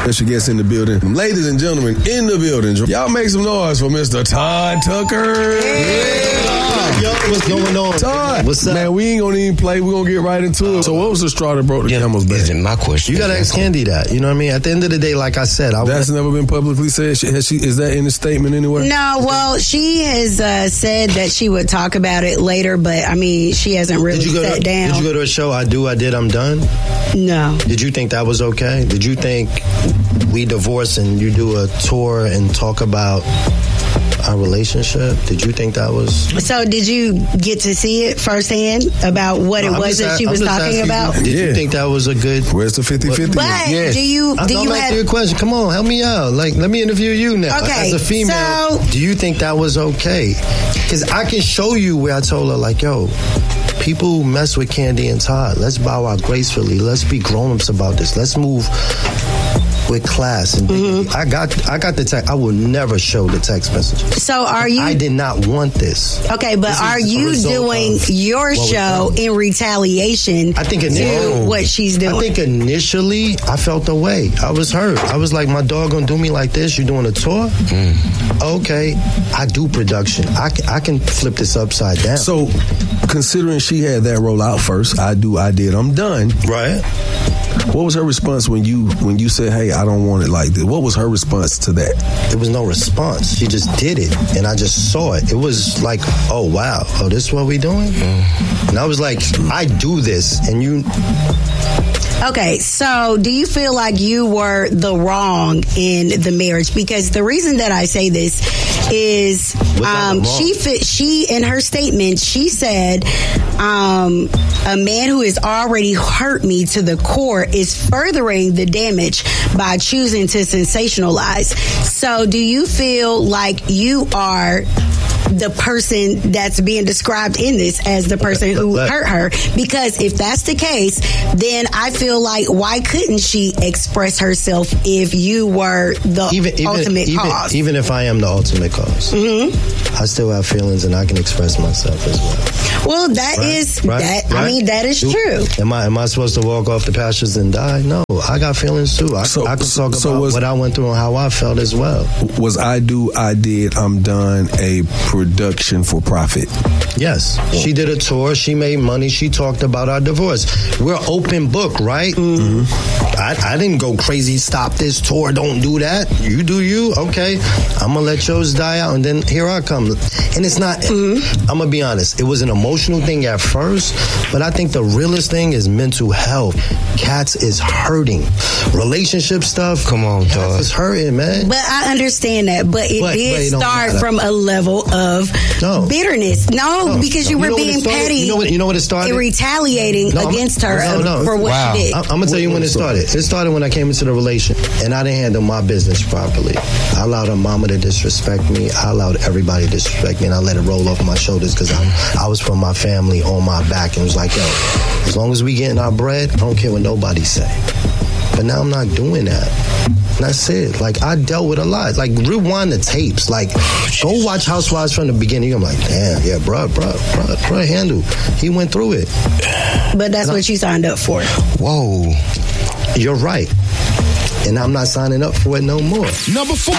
Special guests in the building. Ladies and gentlemen in the building, y'all make some noise for Mr. Todd Tucker. Yeah. Yo, what's going on? Todd, what's up? Man, we ain't gonna even play. We're gonna get right into it. So what was the straw that broke the camel's back? Isn't my question. You gotta ask Candy that. You know what I mean? At the end of the day, like I said, that's never been publicly said. Is that in the statement anywhere? No, well, she has said that she would talk about it later, but I mean, she hasn't really sat down. Did you go to a show? I did, I'm done? No. Did you think that was okay? Did you think we divorce and you do a tour and talk about our relationship? Did you think that was... So did you get to see it firsthand about what it was that she was talking about? Did you think that was a good... Where's the 50-50? But do you have... your question. Come on, help me out. Like, let me interview you now. Okay. As a female, do you think that was okay? Because I can show you where I told her, like, yo, people mess with Candy and Todd. Let's bow out gracefully. Let's be grown-ups about this. Let's move with class. And I got the text. I will never show the text message. So are you... I did not want this. Okay, but are you doing your show in retaliation to what she's doing? I think initially I felt the way. I was hurt. I was like, my dog gonna do me like this? You doing a tour? Okay, I do production. I can flip this upside down. So, considering she had that roll out first, I did, I'm done. Right. What was her response when you said, hey, I don't want it like this? What was her response to that? There was no response. She just did it, and I just saw it. It was like, oh, wow. Oh, this is what we doing? And I was like, I do this, and you... Okay, so do you feel like you were the wrong in the marriage? Because the reason that I say this is she in her statement, she said, a man who has already hurt me to the core is furthering the damage by choosing to sensationalize. So do you feel like you are the person that's being described in this as the person who hurt her? Because if that's the case, then I feel like, why couldn't she express herself if you were the ultimate cause? Even if I am the ultimate cause, I still have feelings and I can express myself as well. Well, that is true. Am I supposed to walk off the pastures and die? No, I got feelings too. I can talk about what I went through and how I felt as well. Was I did, I'm done a production for profit? Yes. She did a tour. She made money. She talked about our divorce. We're open book, right? I didn't go crazy, stop this tour, don't do that. You do you. Okay. I'm going to let yours die out, and then here I come. And it's not, I'm going to be honest, it was an emotional thing at first, but I think the realest thing is mental health. Cats is hurting. Relationship stuff. Come on, Cats is hurting, man. But I understand that. But it did start from a level of bitterness. No, because you were being petty. You know what it started? And retaliating against her for what she did. I'm going to tell you when it started. It started when I came into the relation, and I didn't handle my business properly. I allowed her mama to disrespect me. I allowed everybody to disrespect me, and I let it roll off my shoulders because I was from my family on my back, and it was like, yo, as long as we getting our bread, I don't care what nobody say. But now I'm not doing that. And that's it. Like, I dealt with a lot. Like, rewind the tapes. Like, go watch Housewives from the beginning. I'm like, damn, yeah, bruh, handle. He went through it. But that's what you signed up for. Whoa. You're right. And I'm not signing up for it no more. Number 4.